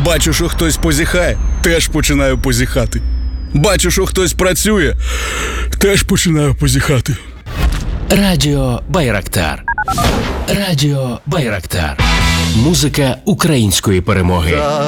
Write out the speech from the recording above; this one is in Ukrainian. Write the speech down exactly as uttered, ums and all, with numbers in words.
Бачу, що хтось позіхає, теж починаю позіхати. Бачу, що хтось працює, теж починаю позіхати. Радіо Байрактар. Радіо Байрактар. Музика української перемоги.